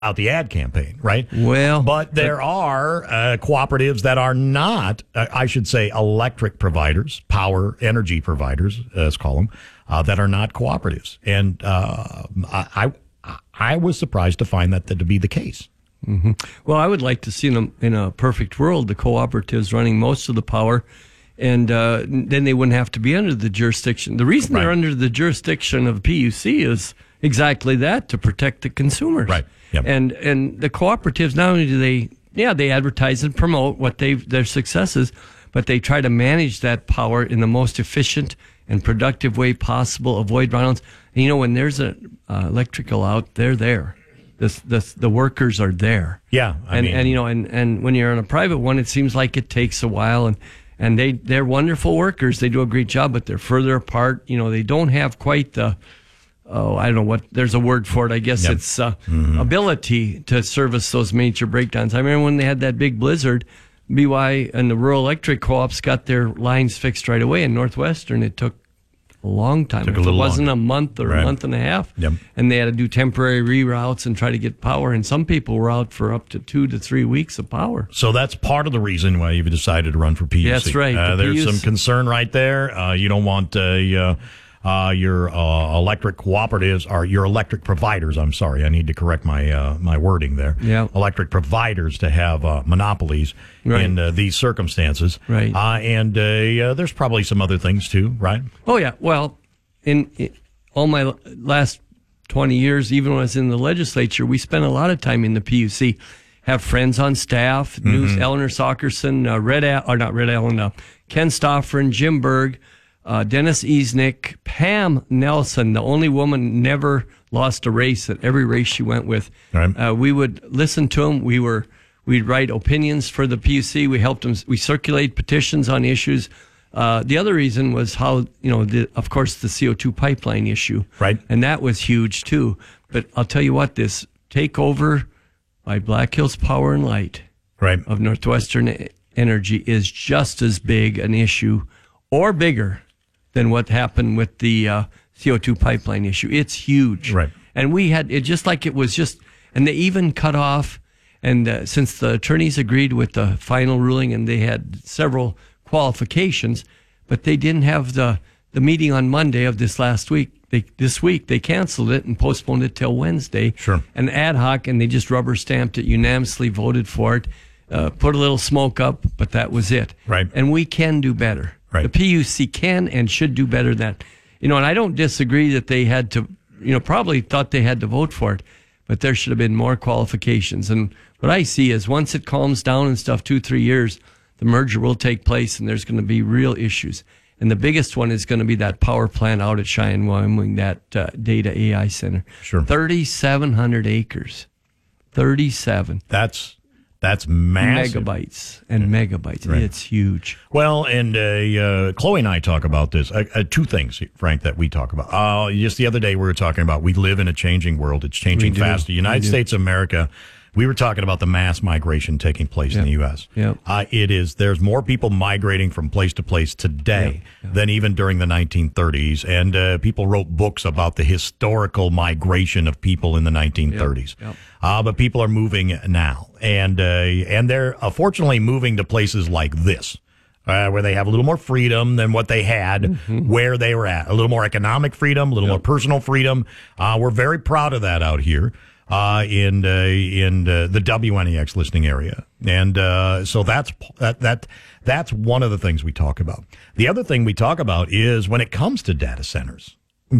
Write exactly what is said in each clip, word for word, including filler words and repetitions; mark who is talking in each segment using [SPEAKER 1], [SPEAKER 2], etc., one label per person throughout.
[SPEAKER 1] out the ad campaign, right?
[SPEAKER 2] Well,
[SPEAKER 1] but there but, are uh, cooperatives that are not, uh, I should say, electric providers, power energy providers, let's call them, uh, that are not cooperatives. And uh, I, I, I was surprised to find that to be the case.
[SPEAKER 2] Mm-hmm. Well, I would like to see in a, in a perfect world the cooperatives running most of the power, and uh, then they wouldn't have to be under the jurisdiction. The reason right. they're under the jurisdiction of P U C is exactly that, to protect the consumers.
[SPEAKER 1] Right. Yep.
[SPEAKER 2] And and the cooperatives, not only do they, yeah, they advertise and promote what they their successes, but they try to manage that power in the most efficient and productive way possible, avoid brownouts. And, you know, when there's an uh, electrical out, they're there. The, the, the workers are there.
[SPEAKER 1] Yeah. I
[SPEAKER 2] and,
[SPEAKER 1] mean,
[SPEAKER 2] and, you know, and, and when you're on a private one, it seems like it takes a while. And, and they, they're wonderful workers. They do a great job, but they're further apart. You know, they don't have quite the... Oh, I don't know what, there's a word for it. I guess yep. it's uh, mm-hmm. ability to service those major breakdowns. I remember when they had that big blizzard, B Y and the rural electric co-ops got their lines fixed right away. In Northwestern, it took a long time.
[SPEAKER 1] Took
[SPEAKER 2] if
[SPEAKER 1] a
[SPEAKER 2] it wasn't
[SPEAKER 1] longer.
[SPEAKER 2] a month or
[SPEAKER 1] right.
[SPEAKER 2] a month and a half.
[SPEAKER 1] Yep.
[SPEAKER 2] And they had to do temporary reroutes and try to get power. And some people were out for up to two to three weeks of power.
[SPEAKER 1] So that's part of the reason why you've decided to run for P U C.
[SPEAKER 2] That's right.
[SPEAKER 1] Uh,
[SPEAKER 2] the
[SPEAKER 1] there's
[SPEAKER 2] P U C.
[SPEAKER 1] some concern right there. Uh, you don't want a... Uh, Uh, your uh, electric cooperatives, or your electric providers, I'm sorry, I need to correct my uh, my wording there.
[SPEAKER 2] Yeah.
[SPEAKER 1] Electric providers to have uh, monopolies
[SPEAKER 2] right.
[SPEAKER 1] in uh, these circumstances.
[SPEAKER 2] Right.
[SPEAKER 1] Uh, and uh, uh, there's probably some other things too, right?
[SPEAKER 2] Oh, yeah. Well, in, in all my last twenty years, even when I was in the legislature, we spent a lot of time in the P U C. Have friends on staff, mm-hmm. News, Eleanor Sockerson, uh, Red Al- or not Red Allen, uh, Ken Stoffren, Jim Berg, Uh, Dennis Easnick, Pam Nelson, the only woman never lost a race at every race she went with.
[SPEAKER 1] Right.
[SPEAKER 2] Uh, we would listen to them. We were, we'd write opinions for the P U C. We helped them. We circulate petitions on issues. Uh, the other reason was how, you know, the, of course, the C O two pipeline issue.
[SPEAKER 1] Right.
[SPEAKER 2] And that was huge too. But I'll tell you what, this takeover by Black Hills Power and Light
[SPEAKER 1] right.
[SPEAKER 2] of Northwestern Energy is just as big an issue or bigger than what happened with the uh, C O two pipeline issue. It's huge.
[SPEAKER 1] Right.
[SPEAKER 2] And we had it just like it was just, and they even cut off, and uh, since the attorneys agreed with the final ruling and they had several qualifications, but they didn't have the, the meeting on Monday of this last week. They, this week, they canceled it and postponed it till Wednesday.
[SPEAKER 1] Sure.
[SPEAKER 2] And ad hoc, and they just rubber stamped it, unanimously voted for it, uh, put a little smoke up, but that was it.
[SPEAKER 1] Right.
[SPEAKER 2] And we can do better.
[SPEAKER 1] Right.
[SPEAKER 2] The P U C can and should do better than that. You know, and I don't disagree that they had to, you know, probably thought they had to vote for it, but there should have been more qualifications. And what I see is once it calms down and stuff, two, three years, the merger will take place and there's going to be real issues. And the biggest one is going to be that power plant out at Cheyenne, Wyoming, that uh, data A I center.
[SPEAKER 1] Sure.
[SPEAKER 2] thirty-seven hundred acres. thirty-seven.
[SPEAKER 1] That's... That's massive.
[SPEAKER 2] Megabytes and megabytes.
[SPEAKER 1] Right.
[SPEAKER 2] It's huge.
[SPEAKER 1] Well, and uh, uh, Chloe and I talk about this. Uh, uh, two things, Frank, that we talk about. Uh, just the other day we were talking about we live in a changing world. It's changing fast. The United States of America, we were talking about the mass migration taking place
[SPEAKER 2] yep.
[SPEAKER 1] in the U S
[SPEAKER 2] Yep.
[SPEAKER 1] Uh, it is, there's more people migrating from place to place today
[SPEAKER 2] yep. Yep.
[SPEAKER 1] than even during the nineteen thirties. And uh, people wrote books about the historical migration of people in the nineteen thirties.
[SPEAKER 2] Yep. Yep.
[SPEAKER 1] Uh, but people are moving now. And, uh, and they're uh, fortunately moving to places like this. Uh, where they have a little more freedom than what they had mm-hmm. where they were at. A little more economic freedom, a little yep. more personal freedom. Uh, we're very proud of that out here. Uh, in uh, in uh, the W N E X listening area, and uh, so that's that that that's one of the things we talk about. The other thing we talk about is when it comes to data centers,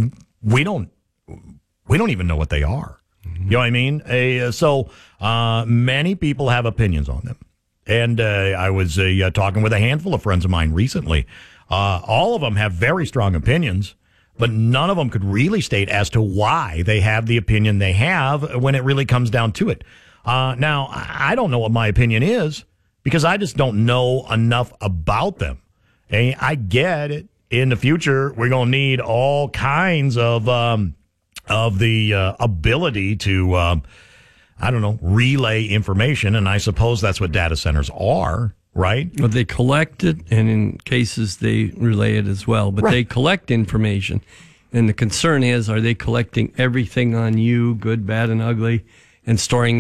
[SPEAKER 1] we don't we don't even know what they are. Mm-hmm. You know what I mean? Uh, so uh, many people have opinions on them, and uh, I was uh, talking with a handful of friends of mine recently. Uh, all of them have very strong opinions. But none of them could really state as to why they have the opinion they have when it really comes down to it. Uh, now, I don't know what my opinion is because I just don't know enough about them. And I get it. In the future, we're going to need all kinds of um, of the uh, ability to, um, I don't know, relay information. And I suppose that's what data centers are. Right.
[SPEAKER 2] But they collect it, and in cases they relay it as well. But right. they collect information. And the concern is, are they collecting everything on you, good, bad, and ugly? and storing